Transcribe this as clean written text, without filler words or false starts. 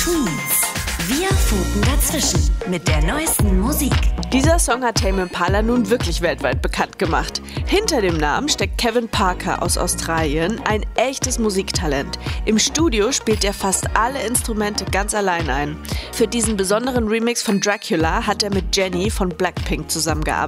Tweens. Wir funken dazwischen mit der neuesten Musik. Dieser Song hat Tame Impala nun wirklich weltweit bekannt gemacht. Hinter dem Namen steckt Kevin Parker aus Australien, ein echtes Musiktalent. Im Studio spielt er fast alle Instrumente ganz allein ein. Für diesen besonderen Remix von Dracula hat er mit Jennie von Blackpink zusammengearbeitet.